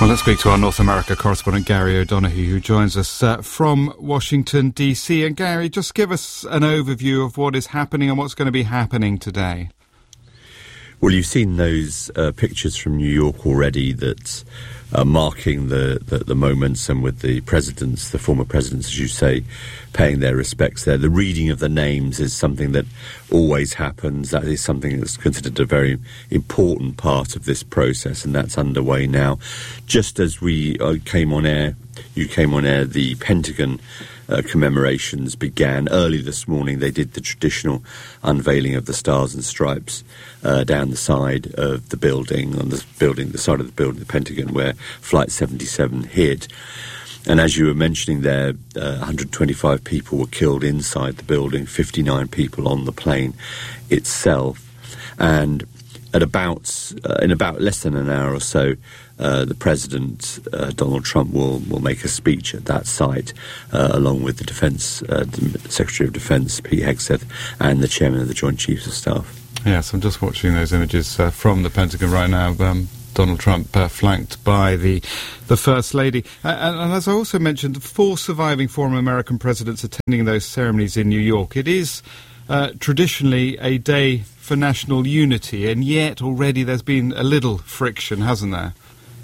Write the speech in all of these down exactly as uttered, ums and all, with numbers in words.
Well, let's speak to our North America correspondent, Gary O'Donoghue, who joins us uh, from Washington, D C. And Gary, just give us an overview of what is happening and what's going to be happening today. Well, you've seen those uh, pictures from New York already that are marking the, the, the moments, and with the presidents, the former presidents, as you say, paying their respects there. The reading of the names is something that always happens. That is something that's considered a very important part of this process, and that's underway now. Just as we uh, came on air, you came on air, the Pentagon Uh, commemorations began early this morning. They did the traditional unveiling of the Stars and Stripes uh, down the side of the building, on the building, the side of the building, the Pentagon, where Flight seventy-seven hit. And as you were mentioning there, uh, one hundred twenty-five people were killed inside the building, fifty-nine people on the plane itself. And at about, uh, in about less than an hour or so, Uh, the President, uh, Donald Trump, will, will make a speech at that site, uh, along with the Defense uh, Secretary of Defense, Pete Hegseth, and the Chairman of the Joint Chiefs of Staff. Yes, I'm just watching those images uh, from the Pentagon right now. Um, Donald Trump uh, flanked by the the First Lady. Uh, and, and as I also mentioned, four surviving former American presidents attending those ceremonies in New York. It is uh, traditionally a day for national unity, and yet already there's been a little friction, hasn't there?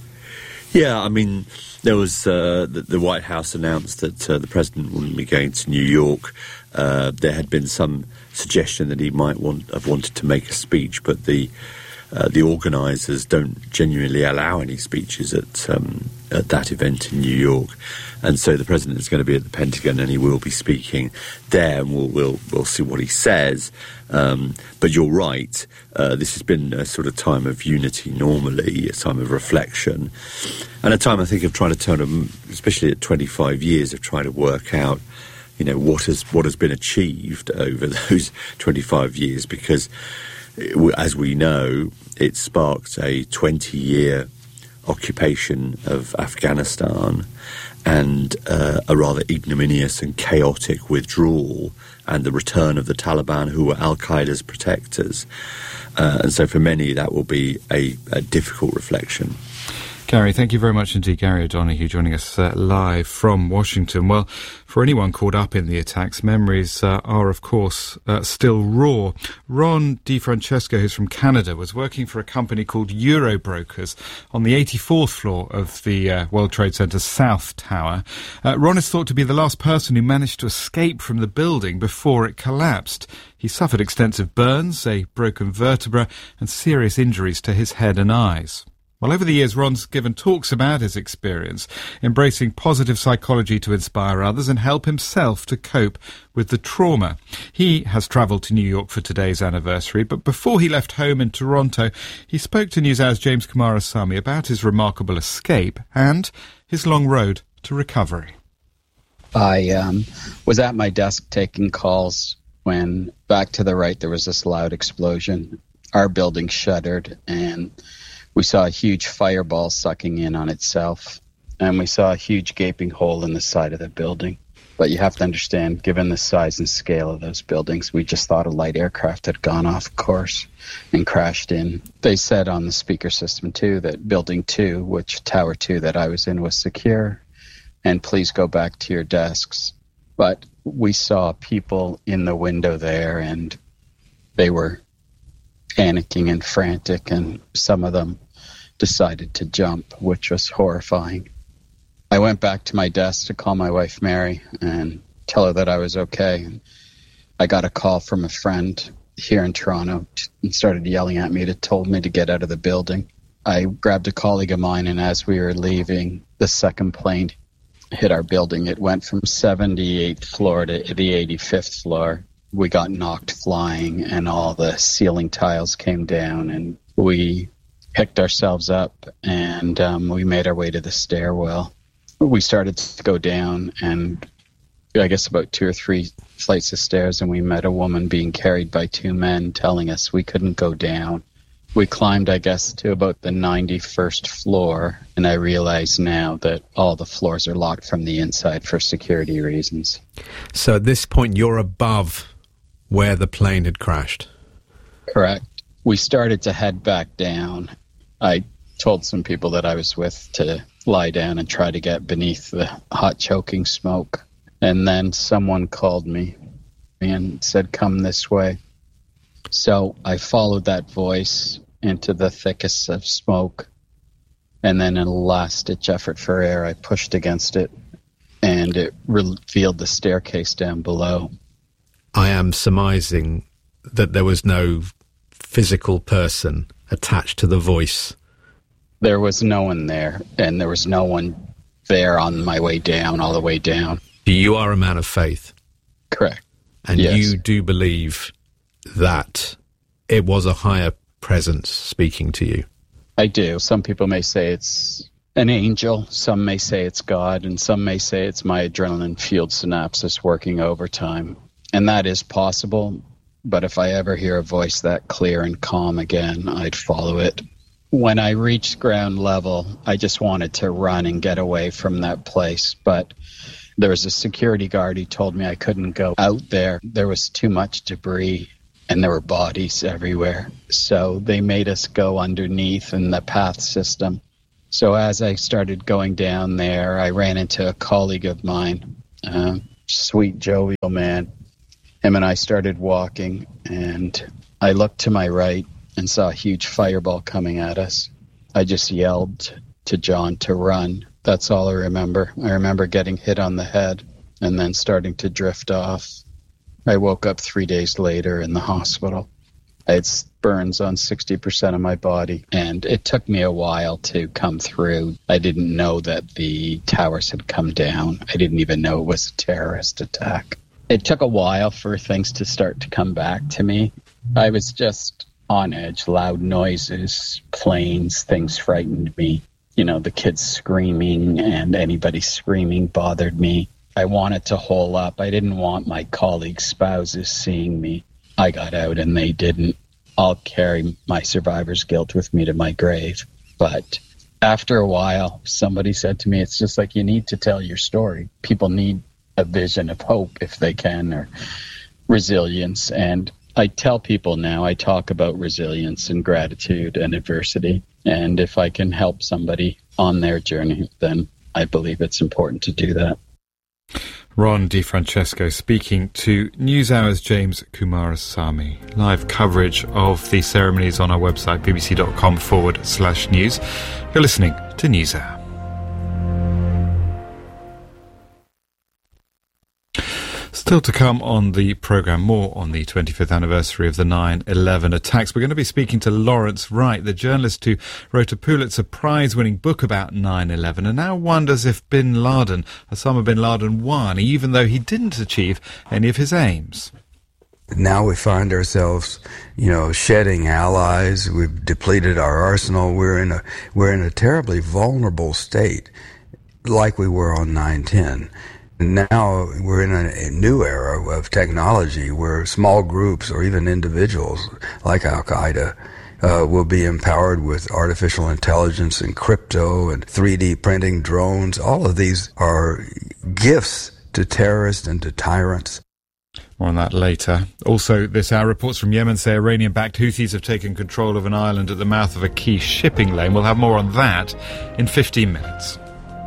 Yeah, I mean, there was uh, the, the White House announced that uh, the president wouldn't be going to New York. Uh, there had been some suggestion that he might want have wanted to make a speech, but the uh, the organisers don't genuinely allow any speeches at um, at that event in New York, and so the president is going to be at the Pentagon, and he will be speaking there, and we'll we'll, we'll see what he says. Um, but you're right. Uh, this has been a sort of time of unity normally, a time of reflection, and a time, I think, of trying to turn, them, especially at twenty-five years, of trying to work out, you know, what has what has been achieved over those twenty-five years, because, as we know, it sparked a twenty-year occupation of Afghanistan and uh, a rather ignominious and chaotic withdrawal, and the return of the Taliban, who were Al-Qaeda's protectors. Uh, and so for many, that will be a, a difficult reflection. Gary, thank you very much indeed. Gary O'Donoghue joining us uh, live from Washington. Well, for anyone caught up in the attacks, memories uh, are, of course, uh, still raw. Ron DiFrancesco, who's from Canada, was working for a company called Eurobrokers on the eighty-fourth floor of the uh, World Trade Center's South Tower. Uh, Ron is thought to be the last person who managed to escape from the building before it collapsed. He suffered extensive burns, a broken vertebra, and serious injuries to his head and eyes. Well, over the years, Ron's given talks about his experience, embracing positive psychology to inspire others and help himself to cope with the trauma. He has travelled to New York for today's anniversary, but before he left home in Toronto, he spoke to NewsHour's James Kumarasamy about his remarkable escape and his long road to recovery. I um, was at my desk taking calls when, back to the right, there was this loud explosion. Our building shuddered, and we saw a huge fireball sucking in on itself, and we saw a huge gaping hole in the side of the building. But you have to understand, given the size and scale of those buildings, we just thought a light aircraft had gone off course and crashed in. They said on the speaker system, too, that Building two, which Tower two that I was in, was secure, and please go back to your desks. But we saw people in the window there, and they were panicking and frantic, and some of them decided to jump, which was horrifying. I went back to my desk to call my wife Mary and tell her that I was okay. I got a call from a friend here in Toronto and started yelling at me, to told me to get out of the building. I grabbed a colleague of mine, and as we were leaving, the second plane hit our building. It went from seventy-eighth floor to the eighty-fifth floor. We got knocked flying, and all the ceiling tiles came down, and we picked ourselves up, and um, we made our way to the stairwell. We started to go down, and I guess about two or three flights of stairs, and we met a woman being carried by two men telling us we couldn't go down. We climbed, I guess, to about the ninety-first floor, and I realize now that all the floors are locked from the inside for security reasons. So at this point, you're above where the plane had crashed? Correct. We started to head back down. I told some people that I was with to lie down and try to get beneath the hot choking smoke. And then someone called me and said, come this way. So I followed that voice into the thickest of smoke. And then in a last-ditch effort for air, I pushed against it, and it revealed the staircase down below. I am surmising that there was no physical person attached to the voice. There was no one there, and there was no one there on my way down, all the way down. You are a man of faith. Correct. And yes. You do believe that it was a higher presence speaking to you. I do. Some people may say it's an angel, some may say it's God, and some may say it's my adrenaline-fueled synapses working overtime. And that is possible, but if I ever hear a voice that clear and calm again, I'd follow it. When I reached ground level, I just wanted to run and get away from that place, but there was a security guard who told me I couldn't go out there. There was too much debris, and there were bodies everywhere. So they made us go underneath in the path system. So as I started going down there, I ran into a colleague of mine, uh, sweet, jovial man. Him and I started walking, and I looked to my right and saw a huge fireball coming at us. I just yelled to John to run. That's all I remember. I remember getting hit on the head and then starting to drift off. I woke up three days later in the hospital. I had burns on sixty percent of my body, and it took me a while to come through. I didn't know that the towers had come down. I didn't even know it was a terrorist attack. It took a while for things to start to come back to me. I was just on edge, loud noises, planes, things frightened me. You know, the kids screaming and anybody screaming bothered me. I wanted to hole up. I didn't want my colleagues' spouses seeing me. I got out and they didn't. I'll carry my survivor's guilt with me to my grave. But after a while, somebody said to me, it's just like you need to tell your story. People need a vision of hope if they can, or resilience. And I tell people now, I talk about resilience and gratitude and adversity. And if I can help somebody on their journey, then I believe it's important to do that. Ron DiFrancesco speaking to NewsHour's James Kumarasamy. Live coverage of the ceremonies on our website, bbc.com forward slash news. You're listening to NewsHour. Still to come on the programme, more on the twenty-fifth anniversary of the nine eleven attacks. We're going to be speaking to Lawrence Wright, the journalist who wrote a Pulitzer Prize-winning book about nine eleven and now wonders if bin Laden, Osama bin Laden, won, even though he didn't achieve any of his aims. Now we find ourselves, you know, shedding allies. We've depleted our arsenal. We're in a we're in a terribly vulnerable state, like we were on nine ten. Now we're in a, a new era of technology where small groups or even individuals like Al-Qaeda uh, will be empowered with artificial intelligence and crypto and three D printing drones. All of these are gifts to terrorists and to tyrants. More on that later. Also, this hour, reports from Yemen say Iranian-backed Houthis have taken control of an island at the mouth of a key shipping lane. We'll have more on that in fifteen minutes.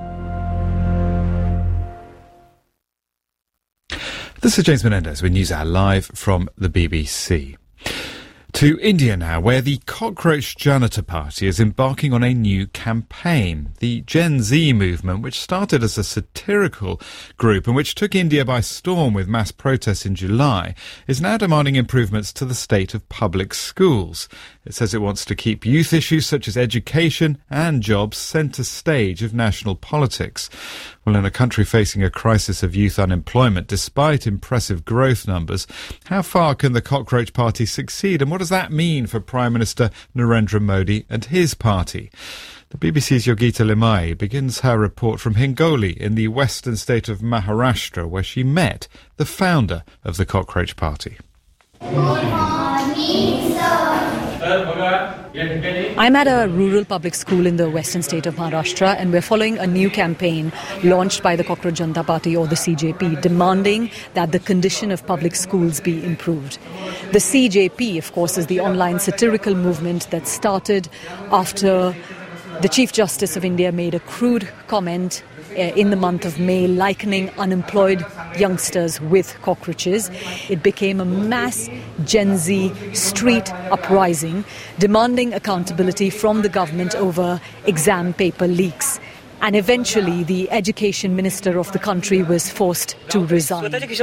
This is James Menendez with NewsHour live from the B B C. To India now, where the Cockroach Janata Party is embarking on a new campaign. The Gen Z movement, which started as a satirical group and which took India by storm with mass protests in July, is now demanding improvements to the state of public schools. It says it wants to keep youth issues such as education and jobs centre stage of national politics. Well, in a country facing a crisis of youth unemployment, despite impressive growth numbers, how far can the Cockroach Party succeed, and what does that mean for Prime Minister Narendra Modi and his party? The B B C's Yogita Limaye begins her report from Hingoli in the western state of Maharashtra, where she met the founder of the Cockroach Party. Good morning, sir. I'm at a rural public school in the western state of Maharashtra, and we're following a new campaign launched by the Cockroach Janata Party, or the C J P, demanding that the condition of public schools be improved. The C J P, of course, is the online satirical movement that started after The Chief Justice of India made a crude comment uh, in the month of May, likening unemployed youngsters with cockroaches. It became a mass Gen Z street uprising, demanding accountability from the government over exam paper leaks. And eventually, the education minister of the country was forced to resign. The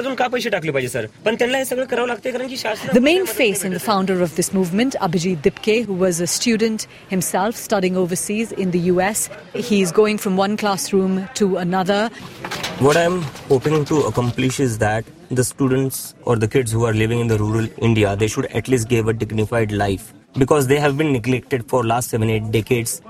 main face and the founder of this movement, Abhijit Dipke, who was a student himself studying overseas in the U S, he's going from one classroom to another. What I'm hoping to accomplish is that the students or the kids who are living in the rural India, they should at least give a dignified life, because they have been neglected for last seven, eight decades.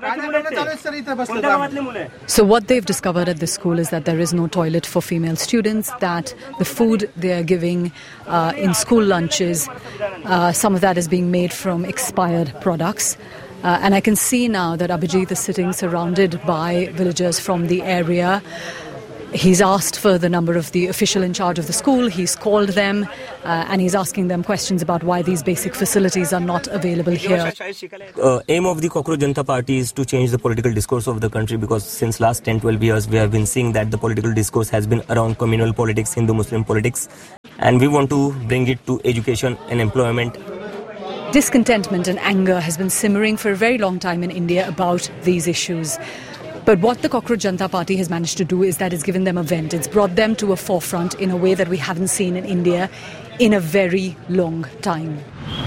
So what they've discovered at this school is that there is no toilet for female students, that the food they are giving uh, in school lunches, uh, some of that is being made from expired products. Uh, and I can see now that Abhijit is sitting surrounded by villagers from the area. He's asked for the number of the official in charge of the school. He's called them uh, and he's asking them questions about why these basic facilities are not available here. Uh, aim of the Cockroach Janata Party is to change the political discourse of the country, because since last ten to twelve years we have been seeing that the political discourse has been around communal politics, Hindu-Muslim politics, and we want to bring it to education and employment. Discontentment and anger has been simmering for a very long time in India about these issues. But what the Cockroach Janata Party has managed to do is that it's given them a vent. It's brought them to a forefront in a way that we haven't seen in India in a very long time.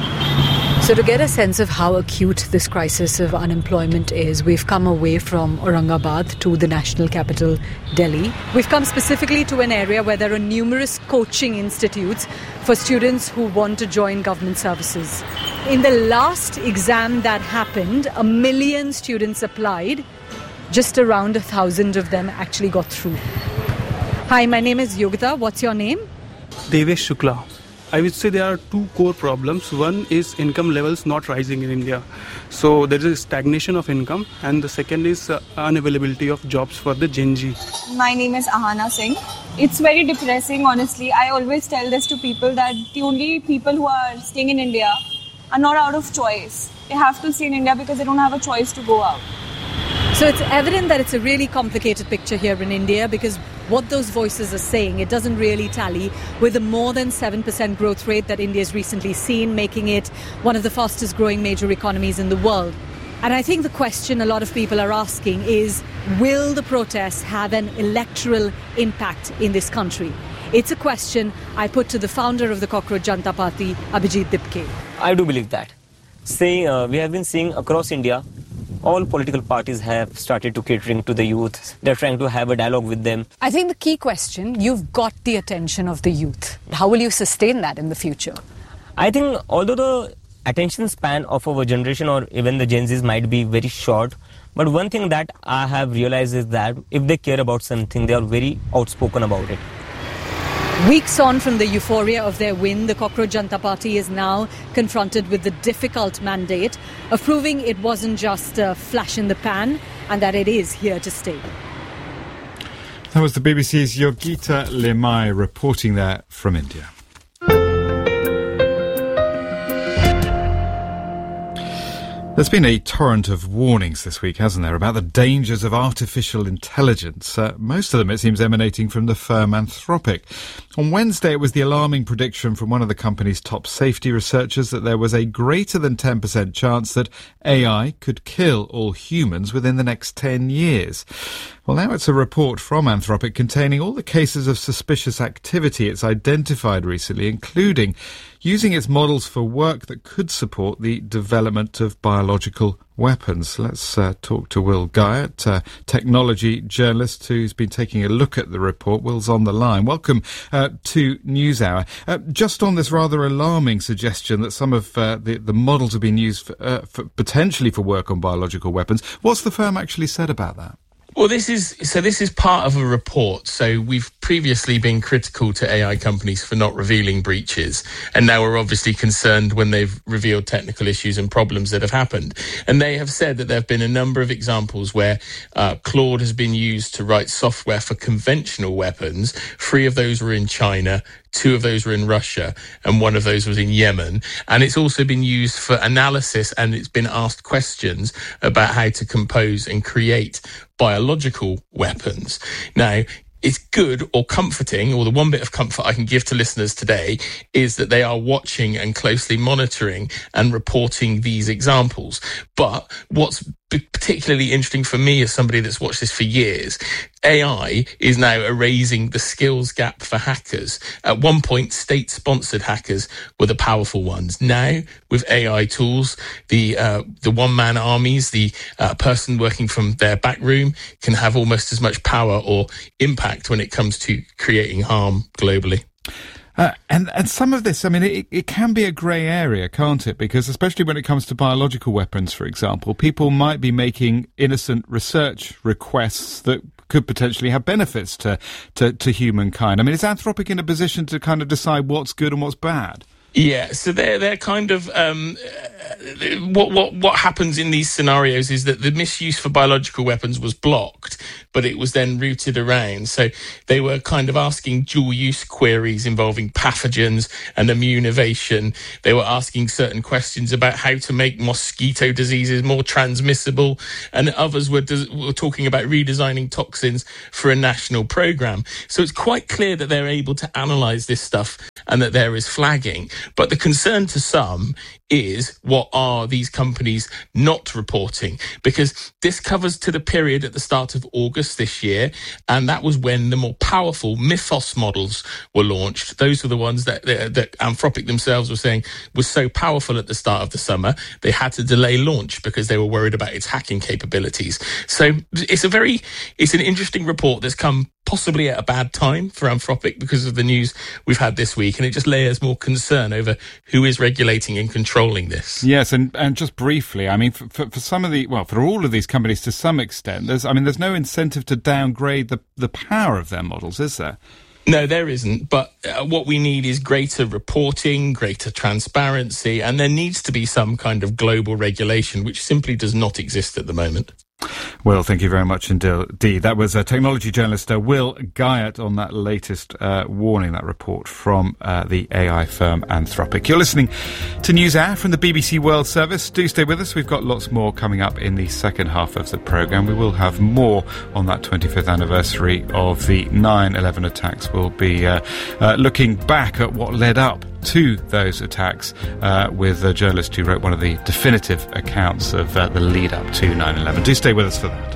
So to get a sense of how acute this crisis of unemployment is, we've come away from Aurangabad to the national capital, Delhi. We've come specifically to an area where there are numerous coaching institutes for students who want to join government services. In the last exam that happened, a million students applied. Just around a thousand of them actually got through. Hi, my name is Yogita. What's your name? Devesh Shukla. I would say there are two core problems. One is income levels not rising in India. So there is a stagnation of income. And the second is uh, unavailability of jobs for the Gen Z. My name is Ahana Singh. It's very depressing, honestly. I always tell this to people that the only people who are staying in India are not out of choice. They have to stay in India because they don't have a choice to go out. So it's evident that it's a really complicated picture here in India, because what those voices are saying, it doesn't really tally with the more than seven percent growth rate that India's recently seen, making it one of the fastest growing major economies in the world. And I think the question a lot of people are asking is, will the protests have an electoral impact in this country? It's a question I put to the founder of the Cockroach Janata Party, Abhijit Dipke. I do believe that. Say, uh, we have been seeing across India, all political parties have started to catering to the youth. They're trying to have a dialogue with them. I think the key question, you've got the attention of the youth. How will you sustain that in the future? I think although the attention span of our generation or even the Gen Zs might be very short, but one thing that I have realized is that if they care about something, they are very outspoken about it. Weeks on from the euphoria of their win, the Cockroach Janata Party is now confronted with the difficult mandate of proving it wasn't just a flash in the pan and that it is here to stay. That was the B B C's Yogita Limai reporting there from India. There's been a torrent of warnings this week, hasn't there, about the dangers of artificial intelligence. Uh, most of them, it seems, emanating from the firm Anthropic. On Wednesday, it was the alarming prediction from one of the company's top safety researchers that there was a greater than ten percent chance that A I could kill all humans within the next ten years. Well, now it's a report from Anthropic containing all the cases of suspicious activity it's identified recently, including using its models for work that could support the development of biological weapons. Let's uh, talk to Will Guyot, uh, technology journalist who's been taking a look at the report. Will's on the line. Welcome uh, to NewsHour. Uh, just on this rather alarming suggestion that some of uh, the, the models have been used for, uh, for potentially for work on biological weapons, what's the firm actually said about that? Well, this is so. This is part of a report. So we've previously been critical to A I companies for not revealing breaches, and now are obviously concerned when they've revealed technical issues and problems that have happened. And they have said that there have been a number of examples where uh, Claude has been used to write software for conventional weapons. Three of those were in China, two of those were in Russia, and one of those was in Yemen. And it's also been used for analysis, and it's been asked questions about how to compose and create biological weapons. Now, it's good or comforting, or the one bit of comfort I can give to listeners today is that they are watching and closely monitoring and reporting these examples. But what's particularly interesting for me as somebody that's watched this for years, A I is now erasing the skills gap for hackers. At one point, state-sponsored hackers were the powerful ones. Now, with A I tools, the uh, the one-man armies, the uh, person working from their back room can have almost as much power or impact when it comes to creating harm globally. Uh, and, and some of this, I mean, it, it can be a grey area, can't it? Because especially when it comes to biological weapons, for example, people might be making innocent research requests that could potentially have benefits to, to, to humankind. I mean, is Anthropic in a position to kind of decide what's good and what's bad? Yeah, so they're they're kind of um, what what what happens in these scenarios is that the misuse for biological weapons was blocked, but it was then routed around. So they were kind of asking dual use queries involving pathogens and immune evasion. They were asking certain questions about how to make mosquito diseases more transmissible, and others were des- were talking about redesigning toxins for a national program. So it's quite clear that they're able to analyze this stuff and that there is flagging. But the concern to some is, what are these companies not reporting? Because this covers to the period at the start of August this year, and that was when the more powerful Mythos models were launched. Those were the ones that, that, that Anthropic themselves were saying was so powerful at the start of the summer, they had to delay launch because they were worried about its hacking capabilities. So it's a very, it's an interesting report that's come possibly at a bad time for Anthropic because of the news we've had this week, and it just layers more concern over who is regulating and controlling this. Yes, and, and just briefly, I mean, for, for, for some of the, well, for all of these companies to some extent, there's, I mean, there's no incentive to downgrade the, the power of their models, is there? No, there isn't. But uh, what we need is greater reporting, greater transparency, and there needs to be some kind of global regulation, which simply does not exist at the moment. Well, thank you very much indeed. That was uh, technology journalist uh, Will Guyatt on that latest uh, warning, that report from uh, the A I firm Anthropic. You're listening to NewsHour from the B B C World Service. Do stay with us. We've got lots more coming up in the second half of the programme. We will have more on that twenty-fifth anniversary of the nine eleven attacks. We'll be uh, uh, looking back at what led up to those attacks uh, with a journalist who wrote one of the definitive accounts of uh, the lead up to nine eleven. Do stay with us for that.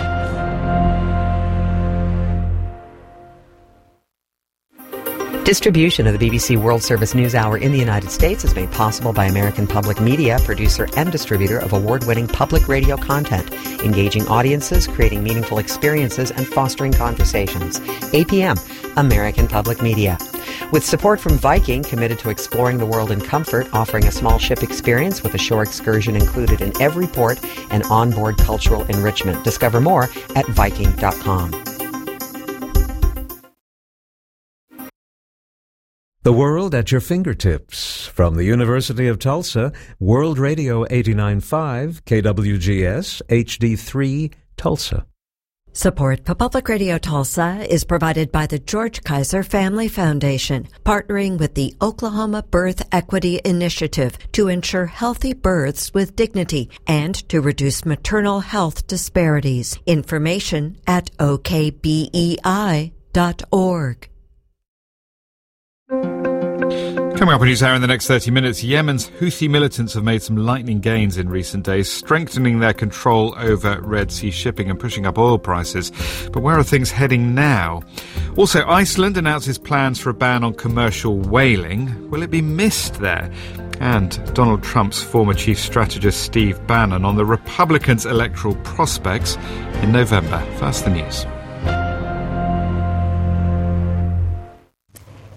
Distribution of the B B C World Service News Hour in the United States is made possible by American Public Media, producer and distributor of award-winning public radio content, engaging audiences, creating meaningful experiences, and fostering conversations. A P M, American Public Media. With support from Viking, committed to exploring the world in comfort, offering a small ship experience with a shore excursion included in every port and onboard cultural enrichment. Discover more at Viking dot com. The world at your fingertips. From the University of Tulsa, World Radio eighty-nine point five, K W G S, H D three, Tulsa. Support for Public Radio Tulsa is provided by the George Kaiser Family Foundation, partnering with the Oklahoma Birth Equity Initiative to ensure healthy births with dignity and to reduce maternal health disparities. Information at O K B E I dot org. Coming up on NewsHour in the next thirty minutes, Yemen's Houthi militants have made some lightning gains in recent days, strengthening their control over Red Sea shipping and pushing up oil prices. But where are things heading now? Also, Iceland announces plans for a ban on commercial whaling. Will it be missed there? And Donald Trump's former chief strategist Steve Bannon on the Republicans' electoral prospects in November. First, the news.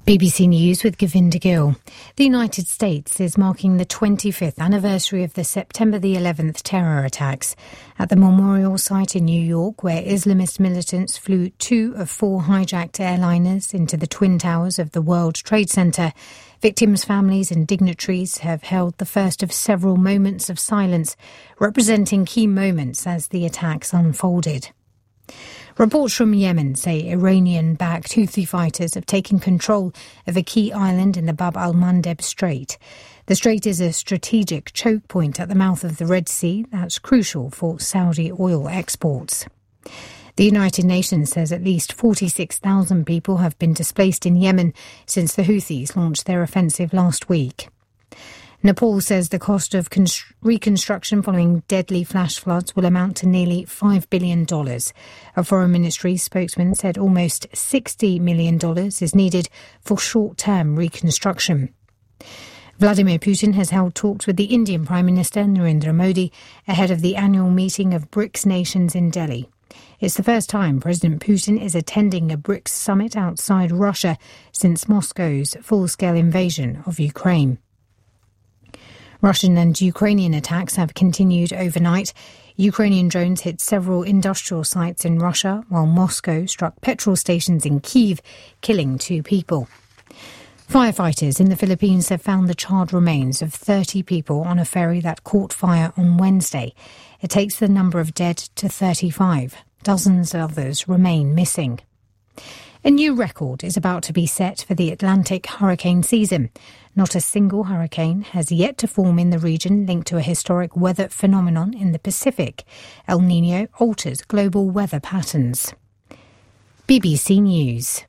B B C News with Govinda Gill. The United States is marking the twenty-fifth anniversary of the September the eleventh terror attacks. At the memorial site in New York, where Islamist militants flew two of four hijacked airliners into the Twin Towers of the World Trade Center, victims' families and dignitaries have held the first of several moments of silence, representing key moments as the attacks unfolded. Reports from Yemen say Iranian-backed Houthi fighters have taken control of a key island in the Bab al-Mandeb Strait. The strait is a strategic choke point at the mouth of the Red Sea that's crucial for Saudi oil exports. The United Nations says at least forty-six thousand people have been displaced in Yemen since the Houthis launched their offensive last week. Nepal says the cost of const- reconstruction following deadly flash floods will amount to nearly five billion dollars. A foreign ministry spokesman said almost sixty million dollars is needed for short-term reconstruction. Vladimir Putin has held talks with the Indian Prime Minister Narendra Modi ahead of the annual meeting of BRICS nations in Delhi. It's the first time President Putin is attending a BRICS summit outside Russia since Moscow's full-scale invasion of Ukraine. Russian and Ukrainian attacks have continued overnight. Ukrainian drones hit several industrial sites in Russia, while Moscow struck petrol stations in Kyiv, killing two people. Firefighters in the Philippines have found the charred remains of thirty people on a ferry that caught fire on Wednesday. It takes the number of dead to thirty-five. Dozens of others remain missing. A new record is about to be set for the Atlantic hurricane season. Not a single hurricane has yet to form in the region linked to a historic weather phenomenon in the Pacific. El Niño alters global weather patterns. B B C News.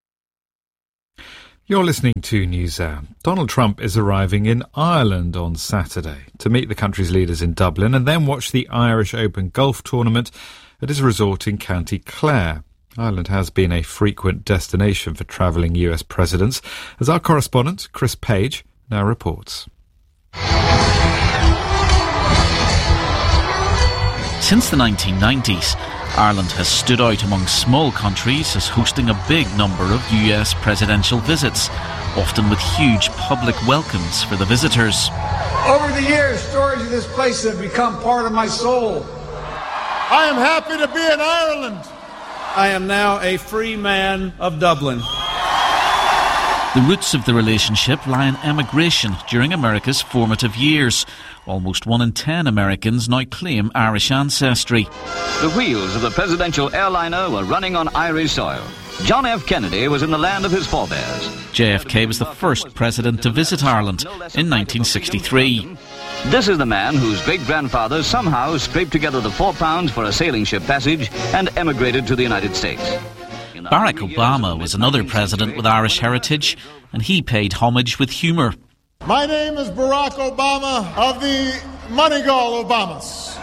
You're listening to NewsHour. Donald Trump is arriving in Ireland on Saturday to meet the country's leaders in Dublin and then watch the Irish Open golf tournament at his resort in County Clare. Ireland has been a frequent destination for travelling U S presidents, as our correspondent, Chris Page, now reports. Since the nineteen nineties, Ireland has stood out among small countries as hosting a big number of U S presidential visits, often with huge public welcomes for the visitors. Over the years, stories of this place have become part of my soul. I am happy to be in Ireland. I am now a free man of Dublin. The roots of the relationship lie in emigration during America's formative years. Almost one in ten Americans now claim Irish ancestry. The wheels of the presidential airliner were running on Irish soil. John F. Kennedy was in the land of his forebears. J F K was the first president to visit Ireland in nineteen sixty-three. This is the man whose great-grandfather somehow scraped together the four pounds for a sailing ship passage and emigrated to the United States. Barack Obama was another president with Irish heritage, and he paid homage with humour. My name is Barack Obama of the Moneygall Obamas.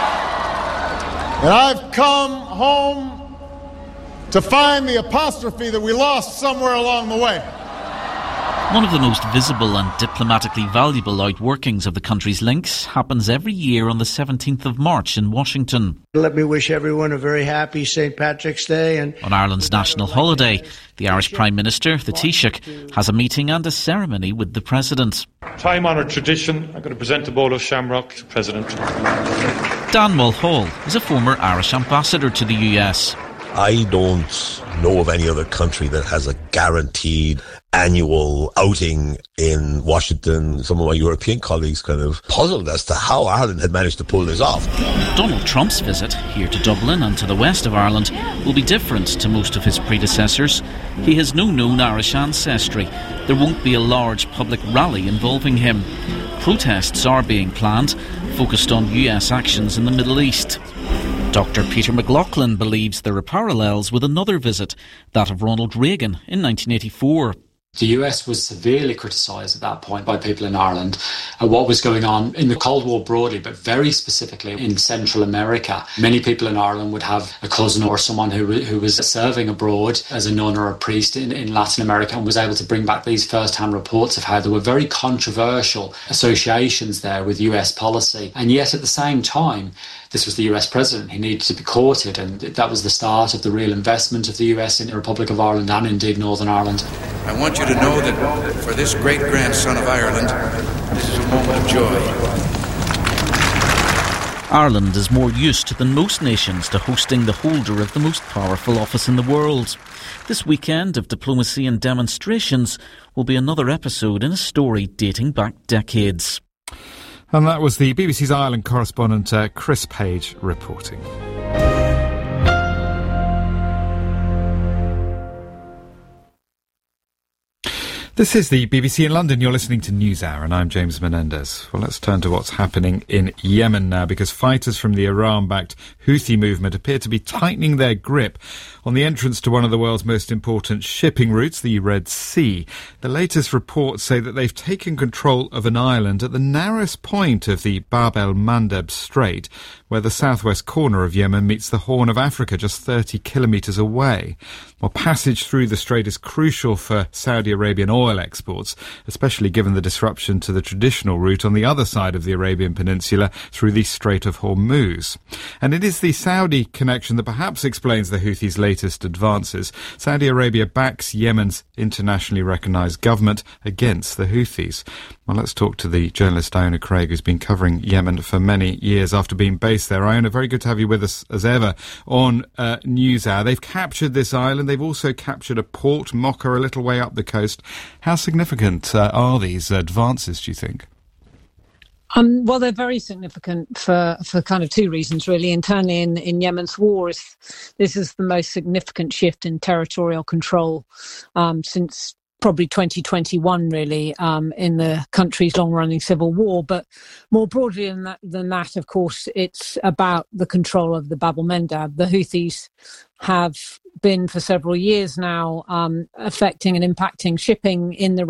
And I've come home to find the apostrophe that we lost somewhere along the way. One of the most visible and diplomatically valuable outworkings of the country's links happens every year on the seventeenth of March in Washington. Let me wish everyone a very happy Saint Patrick's Day. And on Ireland's national holiday, the Irish Prime Minister, the Taoiseach, has a meeting and a ceremony with the President. Time-honoured tradition, I'm going to present a bowl of shamrock to the President. Dan Mulhall is a former Irish ambassador to the U S. I don't know of any other country that has a guaranteed annual outing in Washington. Some of my European colleagues kind of puzzled as to how Ireland had managed to pull this off. Donald Trump's visit here to Dublin and to the west of Ireland will be different to most of his predecessors. He has no known Irish ancestry. There won't be a large public rally involving him. Protests are being planned, focused on U S actions in the Middle East. Doctor Peter McLaughlin believes there are parallels with another visit, that of Ronald Reagan in nineteen eighty-four. The U S was severely criticised at that point by people in Ireland at what was going on in the Cold War broadly, but very specifically in Central America. Many people in Ireland would have a cousin or someone who who was serving abroad as a nun or a priest in, in Latin America and was able to bring back these first-hand reports of how there were very controversial associations there with U S policy. And yet at the same time, this was the U S president. He needed to be courted, and that was the start of the real investment of the U S in the Republic of Ireland and indeed Northern Ireland. I want you to know that for this great-grandson of Ireland, this is a moment of joy. Ireland is more used than most nations to hosting the holder of the most powerful office in the world. This weekend of diplomacy and demonstrations will be another episode in a story dating back decades. And that was the B B C's Ireland correspondent uh, Chris Page reporting. This is the B B C in London. You're listening to NewsHour, and I'm James Menendez. Well, let's turn to what's happening in Yemen now, because fighters from the Iran-backed Houthi movement appear to be tightening their grip on the entrance to one of the world's most important shipping routes, the Red Sea. The latest reports say that they've taken control of an island at the narrowest point of the Bab el-Mandeb Strait, where the southwest corner of Yemen meets the Horn of Africa, just thirty kilometres away. Well, passage through the strait is crucial for Saudi Arabian oil exports, especially given the disruption to the traditional route on the other side of the Arabian Peninsula through the Strait of Hormuz. And it is the Saudi connection that perhaps explains the Houthis' latest advances. Saudi Arabia backs Yemen's internationally recognised government against the Houthis. Well, let's talk to the journalist Iona Craig, who's been covering Yemen for many years after being based there. Iona, very good to have you with us as ever on uh, NewsHour. They've captured this island. They've also captured a port, Mocha, a little way up the coast. How significant uh, are these advances, do you think? Um, well, they're very significant for, for kind of two reasons, really. Internally in, in Yemen's war, this is the most significant shift in territorial control um, since probably twenty twenty-one, really, um, in the country's long-running civil war. But more broadly than that, than that, of course, it's about the control of the Bab el-Mandeb. The Houthis have been for several years now um, affecting and impacting shipping in the